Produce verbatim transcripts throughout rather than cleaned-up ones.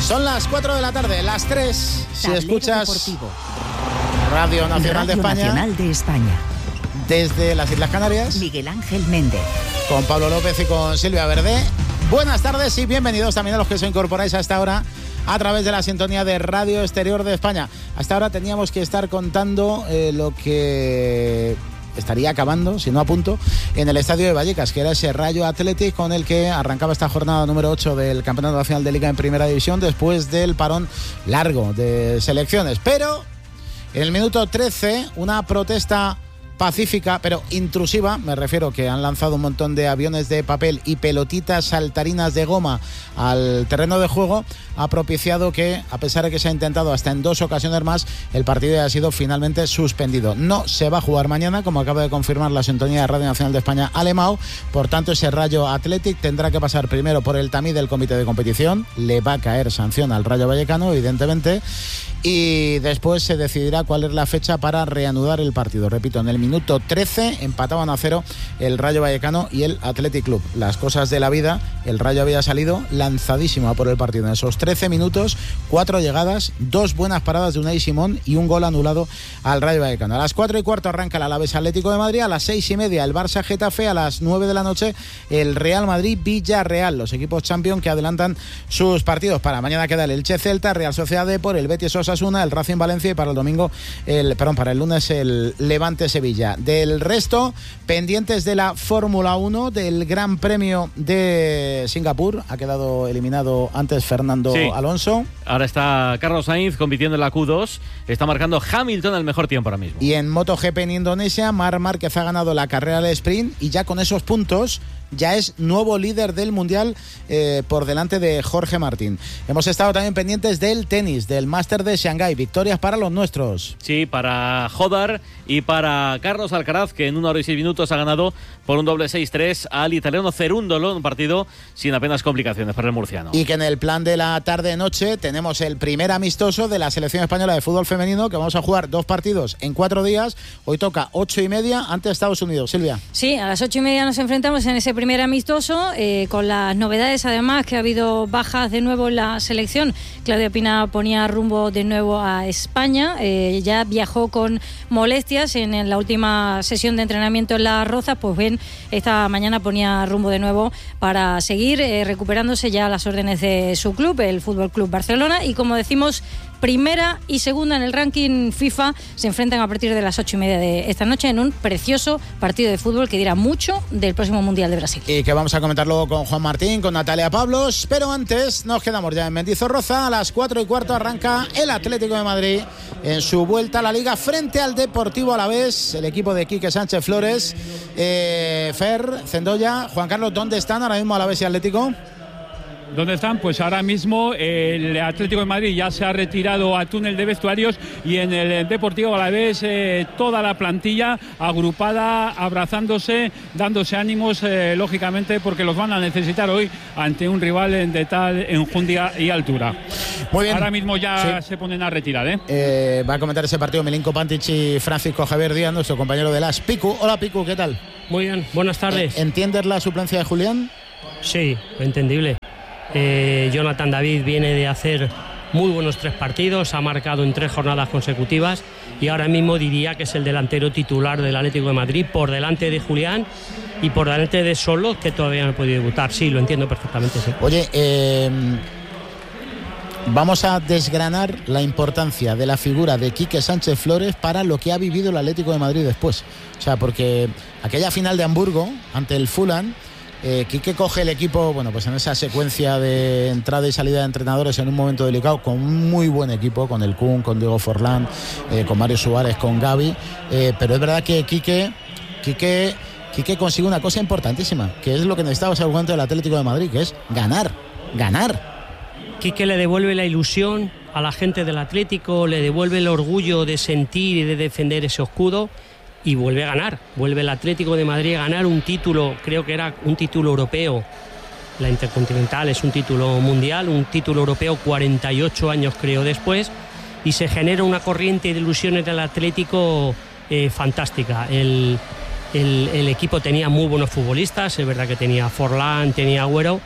Son las cuatro de la tarde, las tres, si Tablero escuchas Deportivo. Radio Nacional Radio de España. Nacional de España. Desde las Islas Canarias. Miguel Ángel Méndez. Con Pablo López y con Silvia Verde. Buenas tardes y bienvenidos también a los que os incorporáis a esta hora a través de la sintonía de Radio Exterior de España. Hasta ahora teníamos que estar contando eh, lo que estaría acabando, si no a punto, en el estadio de Vallecas, que era ese Rayo Athletic con el que arrancaba esta jornada número ocho del Campeonato Nacional de Liga en Primera División después del parón largo de selecciones. Pero en el minuto trece, una protesta pacífica, pero intrusiva, me refiero que han lanzado un montón de aviones de papel y pelotitas saltarinas de goma al terreno de juego, ha propiciado que, a pesar de que se ha intentado hasta en dos ocasiones más, el partido haya sido finalmente suspendido. No se va a jugar mañana, como acaba de confirmar la sintonía de Radio Nacional de España, Alemão. Por tanto, ese Rayo Athletic tendrá que pasar primero por el tamiz del comité de competición, le va a caer sanción al Rayo Vallecano, evidentemente, y después se decidirá cuál es la fecha para reanudar el partido. Repito, en el minuto trece empataban a cero el Rayo Vallecano y el Athletic Club. Las cosas de la vida, el Rayo había salido lanzadísimo a por el partido. En esos trece minutos, cuatro llegadas, dos buenas paradas de Unai Simón y un gol anulado al Rayo Vallecano. A las cuatro y cuarto arranca el Alavés Atlético de Madrid, a las seis y media el Barça Getafe, a las nueve de la noche el Real Madrid Villarreal, los equipos champion que adelantan sus partidos. Para mañana queda el Elche Celta, Real Sociedad Depor, el Betis Osasuna, el Racing Valencia y para el domingo, el perdón, para el lunes el Levante Sevilla. Del resto, pendientes de la Fórmula uno, del Gran Premio de Singapur, ha quedado eliminado antes Fernando sí. Alonso. Ahora está Carlos Sainz compitiendo en la Q dos, está marcando Hamilton el mejor tiempo ahora mismo. Y en MotoGP en Indonesia, Marc Márquez ha ganado la carrera del sprint y ya con esos puntos ya es nuevo líder del Mundial eh, por delante de Jorge Martín. Hemos estado también pendientes del tenis, del Máster de Shanghái. Victorias para los nuestros. Sí, para Jodar y para Carlos Alcaraz, que en una hora y seis minutos ha ganado por un doble seis tres al italiano Cerúndolo, un partido sin apenas complicaciones para el murciano. Y que en el plan de la tarde-noche tenemos el primer amistoso de la selección española de fútbol femenino, que vamos a jugar dos partidos en cuatro días. Hoy toca ocho y media ante Estados Unidos. Silvia. Sí, a las ocho y media nos enfrentamos en ese primer amistoso, eh, con las novedades además que ha habido bajas de nuevo en la selección. Claudia Pina ponía rumbo de nuevo a España, eh, ya viajó con molestias en, en la última sesión de entrenamiento en Las Rozas, pues bien, esta mañana ponía rumbo de nuevo para seguir eh, recuperándose ya las órdenes de su club, el Fútbol Club Barcelona, y como decimos, primera y segunda en el ranking FIFA se enfrentan a partir de las ocho y media de esta noche en un precioso partido de fútbol que dirá mucho del próximo Mundial de Brasil. Y que vamos a comentar luego con Juan Martín, con Natalia Pablos, pero antes nos quedamos ya en Mendizorroza. A las cuatro y cuarto arranca el Atlético de Madrid en su vuelta a la Liga frente al Deportivo Alavés, el equipo de Quique Sánchez Flores. eh, Fer, Cendoya, Juan Carlos, ¿dónde están ahora mismo Alavés y Atlético? ¿Dónde están? Pues ahora mismo el Atlético de Madrid ya se ha retirado al túnel de vestuarios y en el Deportivo Alavés eh, toda la plantilla agrupada, abrazándose, dándose ánimos, eh, lógicamente, porque los van a necesitar hoy ante un rival de tal enjundia y altura. Muy bien. Ahora mismo ya sí. se ponen a retirar, ¿eh? Eh, va a comentar ese partido Milinko Pantic y Francisco Javier Díaz, nuestro compañero de las Picu. Hola Picu, ¿qué tal? Muy bien, buenas tardes. ¿Entiendes la suplencia de Julián? Sí, entendible. Eh, Jonathan David viene de hacer muy buenos tres partidos, ha marcado en tres jornadas consecutivas y ahora mismo diría que es el delantero titular del Atlético de Madrid, por delante de Julián y por delante de Solos, que todavía no ha podido debutar. Sí, lo entiendo perfectamente, sí. Oye, eh, vamos a desgranar la importancia de la figura de Quique Sánchez Flores para lo que ha vivido el Atlético de Madrid después. O sea, porque aquella final de Hamburgo ante el Fulham, Eh, Quique coge el equipo, bueno, pues en esa secuencia de entrada y salida de entrenadores en un momento delicado, con un muy buen equipo, con el Kun, con Diego Forlán, eh, con Mario Suárez, con Gavi, eh, pero es verdad que Quique, Quique, Quique consigue una cosa importantísima, que es lo que necesitaba ese argumento del Atlético de Madrid, que es ganar, ganar. Quique le devuelve la ilusión a la gente del Atlético, le devuelve el orgullo de sentir y de defender ese escudo. Y vuelve a ganar, vuelve el Atlético de Madrid a ganar un título, creo que era un título europeo. La Intercontinental es un título mundial, un título europeo cuarenta y ocho años creo después, y se genera una corriente de ilusiones del Atlético eh, fantástica. El, el, el equipo tenía muy buenos futbolistas, es verdad que tenía Forlán, tenía Agüero,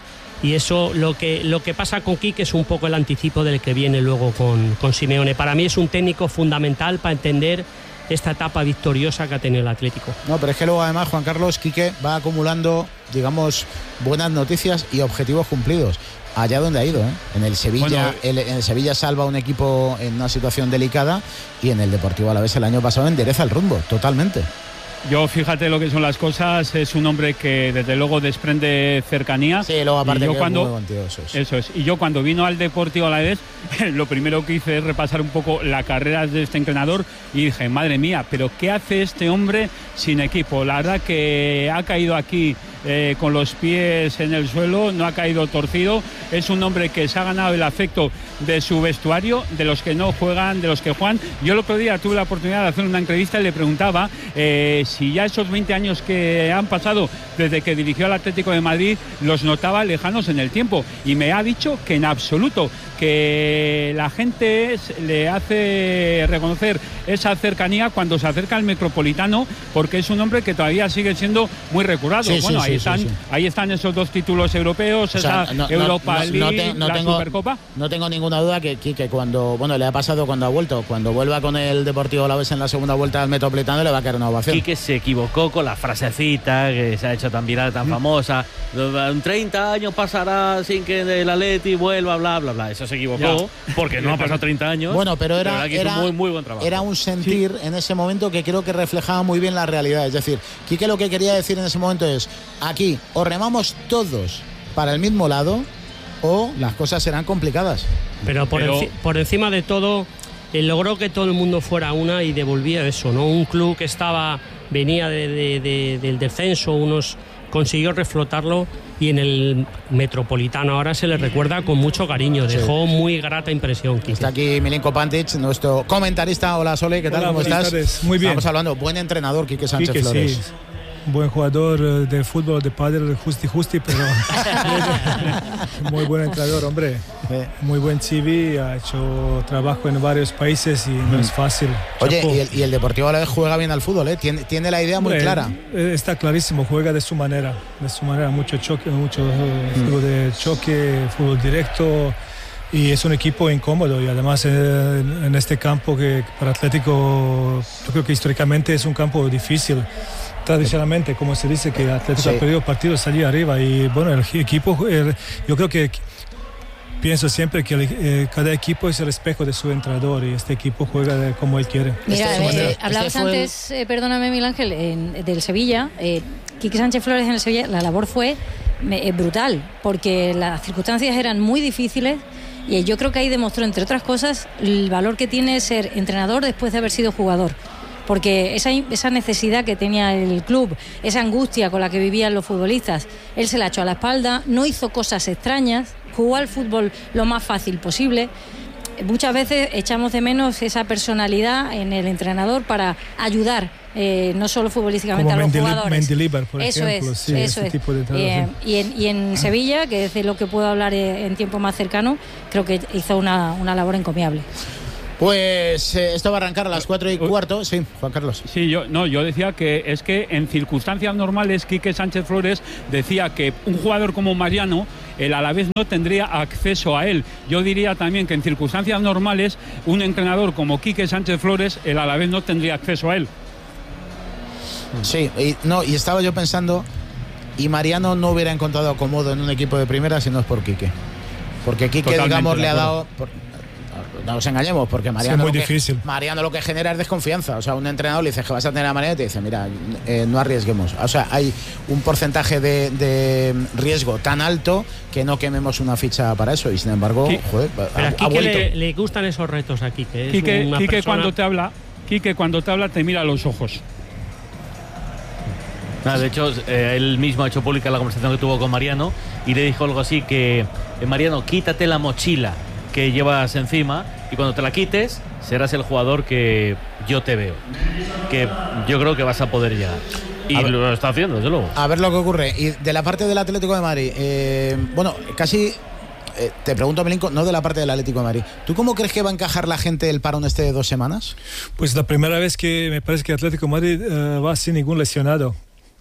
Y eso, lo que, lo que pasa con Quique es un poco el anticipo del que viene luego con, con Simeone. Para mí es un técnico fundamental para entender esta etapa victoriosa que ha tenido el Atlético. No, pero es que luego además Juan Carlos, Quique va acumulando, digamos, buenas noticias y objetivos cumplidos. Allá donde ha ido, ¿eh? En el Sevilla, bueno, el, en el Sevilla salva a un equipo en una situación delicada y en el Deportivo Alavés el año pasado endereza el rumbo, totalmente. Yo, fíjate lo que son las cosas, es un hombre que desde luego desprende cercanía. Sí, luego aparte que cuando, es muy contigo, eso es. Eso es. Y yo cuando vino al Deportivo Alavés, lo primero que hice es repasar un poco la carrera de este entrenador y dije, madre mía, pero ¿qué hace este hombre sin equipo? La verdad que ha caído aquí eh, con los pies en el suelo, no ha caído torcido. Es un hombre que se ha ganado el afecto de su vestuario, de los que no juegan, de los que juegan. Yo el otro día tuve la oportunidad de hacer una entrevista y le preguntaba eh, si ya esos veinte años que han pasado desde que dirigió al Atlético de Madrid los notaba lejanos en el tiempo, y me ha dicho que en absoluto, que la gente es, le hace reconocer esa cercanía cuando se acerca al Metropolitano, porque es un hombre que todavía sigue siendo muy recordado. Sí, bueno, sí, ahí, sí, están, sí, sí. ahí están esos dos títulos europeos, o sea, esa no, Europa no, League, no te, no la tengo, Supercopa. No tengo ninguna duda que Quique, cuando, bueno, le ha pasado cuando ha vuelto, cuando vuelva con el Deportivo Alavés en la segunda vuelta al Metropolitano, le va a caer una ovación. Quique se equivocó con la frasecita que se ha hecho tan viral, tan mm. famosa. En treinta años pasará sin que el Atleti vuelva, bla, bla, bla. Eso se equivocó, ya. Porque no ha pasado treinta años. Bueno, pero era, era, muy, muy buen trabajo. Era un sentir sí. en ese momento que creo que reflejaba muy bien la realidad. Es decir, Quique lo que quería decir en ese momento es, aquí o remamos todos para el mismo lado o las cosas serán complicadas. Pero por, pero... Enci- por encima de todo, él logró que todo el mundo fuera una y devolvía eso, ¿no? Un club que estaba, venía de, de, de, del descenso, unos consiguió reflotarlo, y en el Metropolitano ahora se le recuerda con mucho cariño. Dejó sí. muy grata impresión, Quique. Está aquí Milinko Pantic, nuestro comentarista. Hola, Sole, ¿qué tal? Hola, ¿Cómo estás? Tardes. Muy bien. Estamos hablando, buen entrenador, Quique Sánchez Quique, Flores. Sí. Buen jugador de fútbol, de pádel, justi justi, pero muy buen entrenador, hombre. Muy buen C V, ha hecho trabajo en varios países y no es fácil. Oye, y el, y el Deportivo Alavés juega bien al fútbol, ¿eh? Tiene, tiene la idea muy hombre, clara. Está clarísimo, juega de su manera, de su manera, mucho choque, mucho mm. fútbol de choque, fútbol directo. Y es un equipo incómodo, y además en, en este campo que para Atlético, yo creo que históricamente es un campo difícil. Tradicionalmente, como se dice, que Atlético sí. ha perdido partidos, salía arriba, y bueno, el equipo, el, yo creo que pienso siempre que el, eh, cada equipo es el espejo de su entrenador, y este equipo juega de, como él quiere. Mira, este, eh, hablabas este antes, el... eh, perdóname Miguel Ángel, en, del Sevilla, eh, Quique Sánchez Flores en el Sevilla, la labor fue eh, brutal, porque las circunstancias eran muy difíciles, y yo creo que ahí demostró, entre otras cosas, el valor que tiene ser entrenador después de haber sido jugador. Porque esa, esa necesidad que tenía el club, esa angustia con la que vivían los futbolistas, él se la echó a la espalda, no hizo cosas extrañas, jugó al fútbol lo más fácil posible. Muchas veces echamos de menos esa personalidad en el entrenador para ayudar, eh, no solo futbolísticamente, como a los Mendil- jugadores. Mendilibar, por eso ejemplo. Es, sí, eso ese es. Tipo de eh, y, en, y en Sevilla, que es de lo que puedo hablar en tiempo más cercano, creo que hizo una, una labor encomiable. Pues eh, esto va a arrancar a las cuatro y cuarto. Sí, Juan Carlos. Sí, yo no, yo decía que es que en circunstancias normales Quique Sánchez Flores decía que un jugador como Mariano, el Alavés no tendría acceso a él. Yo diría también que en circunstancias normales un entrenador como Quique Sánchez Flores, el Alavés no tendría acceso a él. Sí, y, no, y estaba yo pensando, y Mariano no hubiera encontrado acomodo en un equipo de primera si no es por Quique. Porque Quique, totalmente, digamos, le ha dado... Por, no nos engañemos, porque Mariano, sí, muy lo que, difícil. Mariano lo que genera es desconfianza. O sea, un entrenador le dice que vas a tener a Mariano y te dice, mira, eh, no arriesguemos. O sea, hay un porcentaje de, de riesgo tan alto que no quememos una ficha para eso. Y sin embargo, ¿Qué? joder, Pero ha, a ha Quique vuelto. le, le gustan esos retos a Quique. Es Quique, una Quique persona... cuando te habla, Quique cuando te habla te mira a los ojos. Ah, de hecho, eh, él mismo ha hecho pública la conversación que tuvo con Mariano y le dijo algo así que, eh, Mariano, quítate la mochila que llevas encima y cuando te la quites serás el jugador que yo te veo, que yo creo que vas a poder llegar. Y ver, lo está haciendo, desde luego. A ver lo que ocurre. Y de la parte del Atlético de Madrid, eh, bueno, casi eh, te pregunto, Milinko, no de la parte del Atlético de Madrid. ¿Tú cómo crees que va a encajar la gente el parón este de dos semanas? Pues la primera vez que me parece que Atlético de Madrid uh, va sin ningún lesionado.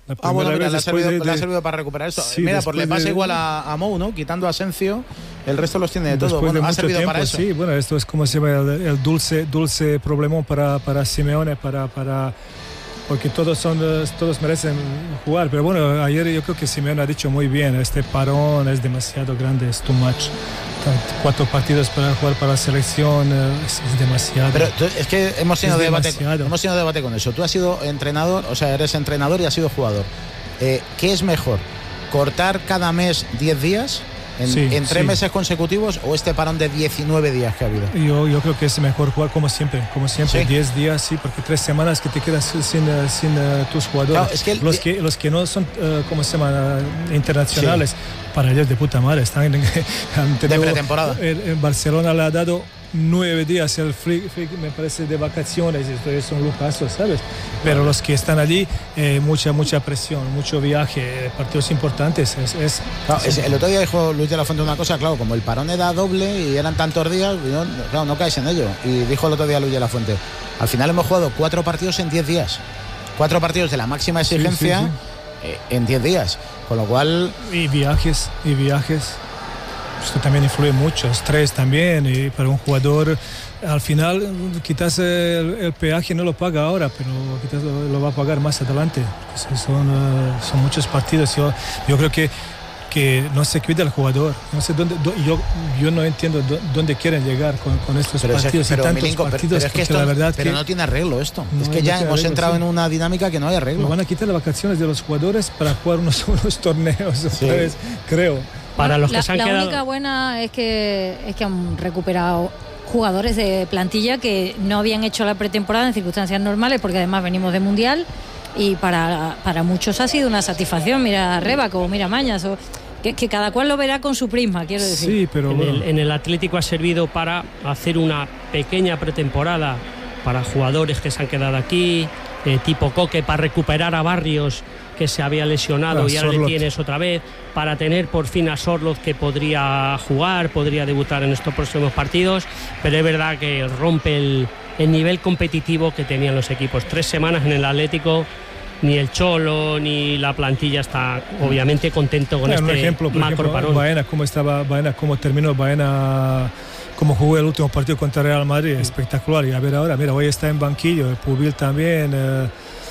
La Ah, bueno, mira, vez le ha, servido, de, de... le ha servido para recuperar esto. Sí, mira, pues le pasa de... igual a, a Mou, ¿no? Quitando a Asensio, el resto los tiene de todo. Después Bueno, de ha mucho servido tiempo, para eso. Sí, bueno, esto es como se llama el, el dulce, dulce problemón para, para Simeone, para, para, porque todos, son, todos merecen jugar. Pero bueno, ayer yo creo que Simeone ha dicho muy bien, este parón es demasiado grande, es too much. Cuatro partidos para jugar para la selección es, es demasiado. Pero tú, es que hemos tenido, es debate, demasiado. hemos tenido debate con eso. Tú has sido entrenador, o sea, eres entrenador y has sido jugador. Eh, ¿Qué es mejor? ¿Cortar cada mes diez días en, sí, en tres sí. meses consecutivos o este parón de diecinueve días que ha habido? Yo, yo creo que es mejor jugar como siempre, como siempre, ¿Sí? diez días, sí, porque tres semanas que te quedas sin, sin uh, tus jugadores. Claro, es que el, los, que, los que no son, uh, ¿cómo se llama? Uh, internacionales, sí. Para ellos de puta madre, están en, han de pretemporada. En, en Barcelona le ha dado nueve días el free, free, me parece, de vacaciones, esto es un lujazo, ¿sabes? Pero los que están allí, eh, mucha mucha presión, mucho viaje, partidos importantes. Es, es, claro, es, es, el otro día dijo Luis de la Fuente una cosa, claro, como el parón era doble y eran tantos días, no, claro, no caes en ello. Y dijo el otro día Luis de la Fuente, al final hemos jugado cuatro partidos en diez días. Cuatro partidos de la máxima exigencia sí, sí, sí. Eh, en diez días. Con lo cual... Y viajes, y viajes. Esto también influye mucho, estrés también, y para un jugador al final quizás el, el peaje no lo paga ahora, pero quizás lo, lo va a pagar más adelante. Son, uh, son muchos partidos. Yo, yo creo que, que no se cuida el jugador. No sé dónde, do, yo, yo no entiendo dónde quieren llegar con, con estos pero partidos es, pero, y tantos Milinko, partidos. Pero, pero es que esto, la verdad pero que no tiene arreglo esto. No, es que ya no hemos arreglo, entrado sí. en una dinámica que no hay arreglo. Nos van a quitar las vacaciones de los jugadores para jugar unos, unos torneos, sí. ¿Sabes? Creo. Para los que la, se han la quedado... única buena es que, es que han recuperado jugadores de plantilla que no habían hecho la pretemporada en circunstancias normales, porque además venimos de Mundial y para, para muchos ha sido una satisfacción. Mira a Rebaco, mira a Mañas, o, que, que cada cual lo verá con su prisma, quiero decir. Sí, pero en, bueno. el, en el Atlético ha servido para hacer una pequeña pretemporada para jugadores que se han quedado aquí, eh, tipo Coque, para recuperar a Barrios, que se había lesionado, y ahora Sorloth. Le tienes otra vez, para tener por fin a Sorloth, que podría jugar, podría debutar en estos próximos partidos, pero es verdad que rompe el, el nivel competitivo que tenían los equipos. Tres semanas en el Atlético, ni el Cholo ni la plantilla está obviamente contento con bueno, este ejemplo, por macro ejemplo, parón. Baena, cómo estaba Baena, cómo terminó Baena, cómo jugó el último partido contra Real Madrid, espectacular. Y a ver ahora, mira, hoy está en banquillo, Pubil también. Eh,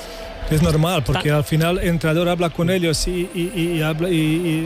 es normal, porque está. Al final el entrenador habla con ellos y, y, y habla y,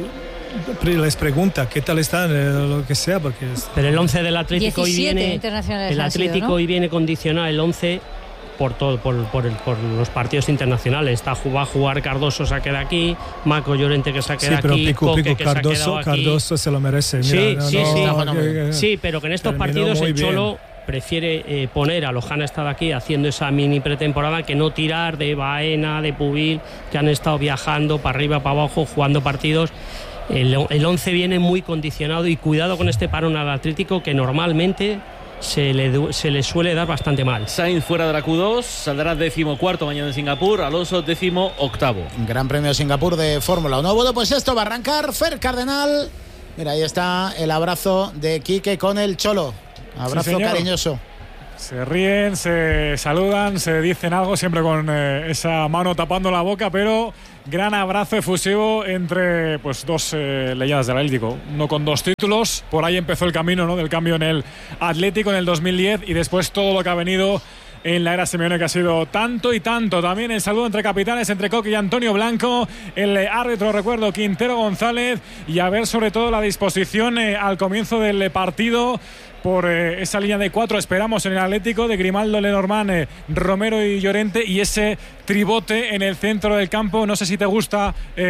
y les pregunta qué tal están, eh, lo que sea, porque es... Pero el once del Atlético hoy viene, el Atlético sido, ¿no? hoy viene condicionado el once por todo, por, por, el, por los partidos internacionales. Está va a jugar Cardoso, se queda aquí, Marco Llorente, que se queda sí, pero aquí, Pico, Coque, Pico, que Cardoso, se ha quedado aquí. Cardoso se lo merece. Mira, sí, no, sí, no, sí, no, que, que, sí, pero que en estos partidos el Cholo bien. Prefiere eh, poner a los que han estado aquí haciendo esa mini pretemporada, que no tirar de Baena, de Pubil, que han estado viajando para arriba, para abajo, jugando partidos. El, el once viene muy condicionado, y cuidado con este parón al Atlético, que normalmente se le, se le suele dar bastante mal. Sainz fuera de la Q dos, saldrá decimocuarto mañana en Singapur, Alonso décimo octavo. Gran Premio de Singapur de Fórmula uno. Bueno, pues esto va a arrancar. Fer Cardenal, mira, ahí está el abrazo de Quique con el Cholo. Abrazo sí, cariñoso. Se ríen, se saludan, se dicen algo, siempre con eh, esa mano tapando la boca, pero gran abrazo efusivo entre pues dos eh, leyendas del Atlético. Uno con dos títulos, por ahí empezó el camino, ¿no?, del cambio en el Atlético en el dos mil diez, y después todo lo que ha venido en la era Simeone, que ha sido tanto y tanto. También el saludo entre capitanes, entre Coque y Antonio Blanco, el árbitro, recuerdo, Quintero González, y a ver sobre todo la disposición eh, al comienzo del partido por eh, esa línea de cuatro. Esperamos en el Atlético de Grimaldo, Lenormand, eh, Romero y Llorente, y ese tribote en el centro del campo. No sé si te gusta,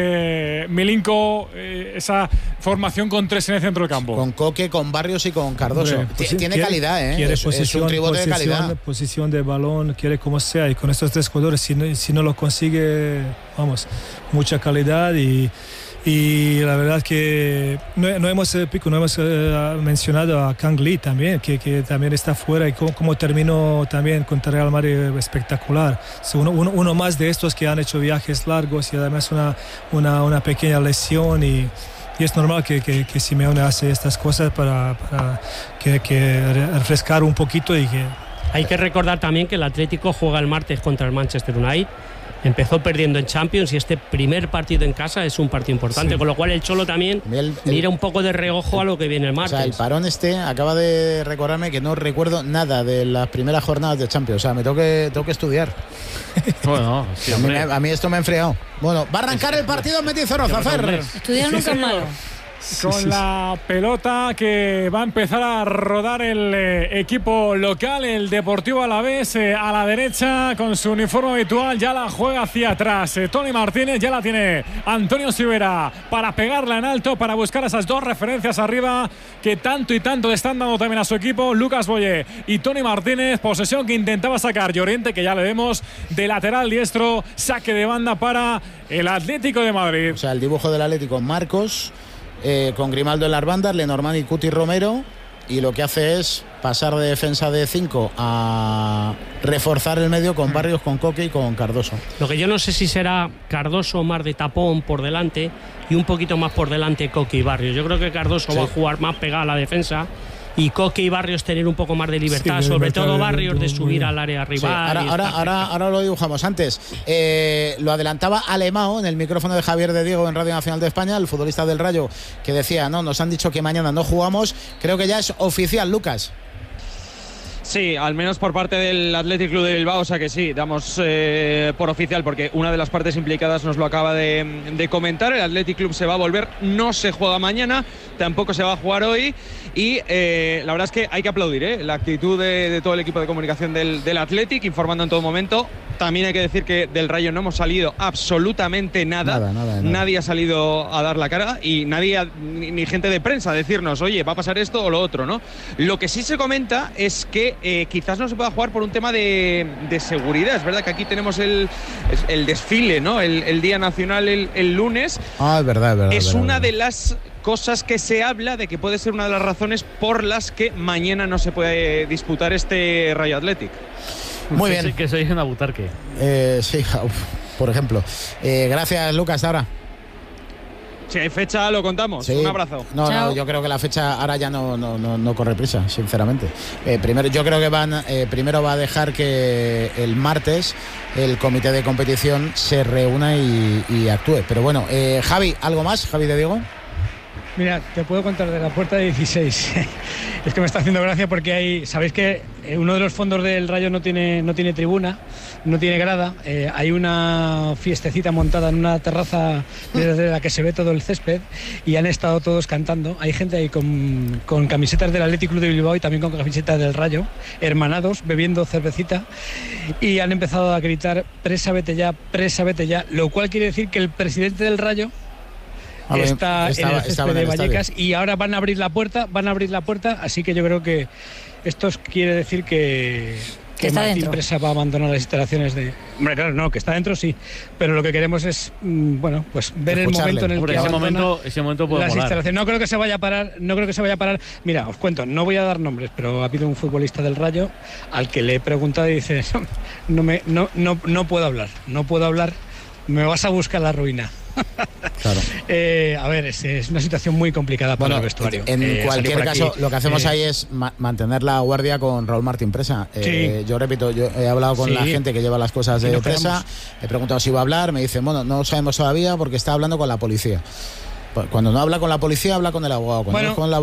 eh, Milinko, eh, esa formación con tres en el centro del campo. Con Coque, con Barrios y con Cardoso. Hombre, pues, tiene quiere, calidad, ¿eh? Quiere es, posición, es un tribote posición, de calidad. Posición de balón, quiere como sea. Y con estos tres jugadores, si no, si no lo consigue, vamos, mucha calidad. Y Y la verdad que no, no hemos, Pico, no hemos uh, mencionado a Kang Lee también, que, que también está fuera, y cómo, cómo terminó también contra Real Madrid, espectacular. Uno, uno, uno más de estos que han hecho viajes largos y además una, una, una pequeña lesión, y, y es normal que, que, que Simeone hace estas cosas para, para que, que refrescar un poquito. Y que hay que recordar también que el Atlético juega el martes contra el Manchester United. empezó perdiendo en Champions y este primer partido en casa es un partido importante, sí. Con lo cual el Cholo también el, el, mira un poco de reojo a lo que viene el martes. O sea, el parón este acaba de recordarme que no recuerdo nada de las primeras jornadas de Champions. O sea, me tengo que, tengo que estudiar. Bueno, sí, a, mí, a mí esto me ha enfriado. Bueno, va a arrancar el partido en Mendizorroza, Fer. Estudiar nunca es malo. Con sí, sí, la sí. pelota que va a empezar a rodar el eh, equipo local, el Deportivo Alavés, eh, a la derecha con su uniforme habitual, ya la juega hacia atrás. Eh, Tony Martínez, ya la tiene Antonio Silvera para pegarla en alto, para buscar esas dos referencias arriba que tanto y tanto le están dando también a su equipo. Lucas Boyé y Tony Martínez, posesión que intentaba sacar Llorente, que ya le vemos de lateral diestro, saque de banda para el Atlético de Madrid. O sea, el dibujo del Atlético, Marcos. Eh, con Grimaldo en las bandas, Lenormand y Cuti Romero, y lo que hace es pasar de defensa de cinco a reforzar el medio con Barrios, con Coque y con Cardoso. Lo que yo no sé si será Cardoso más de tapón por delante y un poquito más por delante Coque y Barrios. Yo creo que Cardoso sí. va a jugar más pegado a la defensa y Coque y Barrios tener un poco más de libertad, sí, sobre todo Barrios de subir al área rival. Sí, ahora, ahora, ahora, ahora lo dibujamos. Antes eh, lo adelantaba Alemao en el micrófono de Javier de Diego en Radio Nacional de España, el futbolista del Rayo, que decía, no, nos han dicho que mañana no jugamos. Creo que ya es oficial, Lucas. Sí, al menos por parte del Athletic Club de Bilbao, o sea que sí, damos eh, por oficial, porque una de las partes implicadas nos lo acaba de, de comentar. El Athletic Club se va a volver, no se juega mañana, tampoco se va a jugar hoy, y eh, la verdad es que hay que aplaudir ¿eh? la actitud de, de todo el equipo de comunicación del, del Athletic, informando en todo momento. También hay que decir que del Rayo no hemos salido absolutamente nada, nada, nada, nada. Nadie ha salido a dar la cara y nadie, ha, ni, ni gente de prensa a decirnos, oye, va a pasar esto o lo otro, ¿no? Lo que sí se comenta es que eh, quizás no se pueda jugar por un tema de, de seguridad. Es verdad que aquí tenemos el, el desfile, ¿no? El, el Día Nacional el, el lunes. Ah, es verdad, es verdad. Es verdad, una verdad. de las cosas que se habla de que puede ser una de las razones por las que mañana no se puede disputar este Rayo Athletic. Muy bien. Sí, que soy una butarque. Eh, sí, uf, por ejemplo. Eh, gracias, Lucas. Ahora. Si hay fecha, lo contamos. Sí. Un abrazo. No, Chao. no, yo creo que la fecha ahora ya no, no, no, no corre prisa, sinceramente. Eh, primero, yo creo que van, eh, primero va a dejar que el martes el comité de competición se reúna y, y actúe. Pero bueno, eh, Javi, ¿algo más? Javi de Diego. Mira, te puedo contar de la puerta de dieciséis. Es que me está haciendo gracia porque hay, sabéis que uno de los fondos del Rayo no tiene, no tiene tribuna, no tiene grada. Eh, hay una fiestecita montada en una terraza desde la que se ve todo el césped y han estado todos cantando. Hay gente ahí con, con camisetas del Athletic Club de Bilbao y también con camisetas del Rayo, hermanados, bebiendo cervecita, y han empezado a gritar presa vete ya, presa vete ya, lo cual quiere decir que el presidente del Rayo Ver, está estaba, en el césped de Vallecas y ahora van a abrir la puerta, van a abrir la puerta, así que yo creo que esto quiere decir que, que, que Martín Presa va a abandonar las instalaciones de... Hombre, claro, no, que está dentro sí, pero lo que queremos es, mmm, bueno, pues ver Escucharle. el momento en el Hombre, que ese momento, ese momento puede las volar. instalaciones. No creo que se vaya a parar, no creo que se vaya a parar. Mira, os cuento, no voy a dar nombres, pero ha habido un futbolista del Rayo al que le he preguntado y dice, no, me, no, no, no puedo hablar, no puedo hablar, me vas a buscar la ruina. Claro. Eh, a ver, es, es una situación muy complicada para bueno, el vestuario. En eh, cualquier caso, lo que hacemos eh, ahí es ma- mantener la guardia con Raúl Martín Presa. Eh, sí. Yo repito, yo he hablado con sí. la gente que lleva las cosas de Presa, he preguntado si iba a hablar, me dicen, bueno, no sabemos todavía porque está hablando con la policía. Cuando no habla con la policía, habla con el abogado. Cuando bueno, es con la